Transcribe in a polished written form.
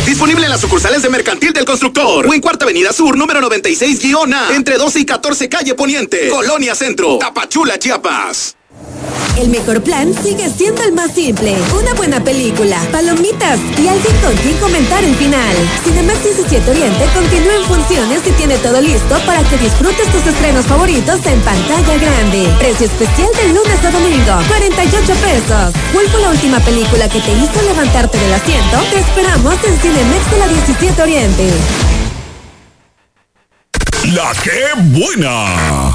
Disponible en las sucursales de Mercantil del Constructor o en Cuarta Avenida Sur, número 96-A, entre 12 y 14 calle Poniente, Colonia Centro, Tapachula, Chiapas. El mejor plan sigue siendo el más simple. Una buena película, palomitas y alguien con quien comentar el final. Cinemax 17 Oriente continúa en funciones y tiene todo listo para que disfrutes tus estrenos favoritos en pantalla grande. Precio especial de lunes a domingo, 48 pesos. ¿Cuál fue la última película que te hizo levantarte del asiento? Te esperamos en Cinemax de la 17 Oriente. La que buena.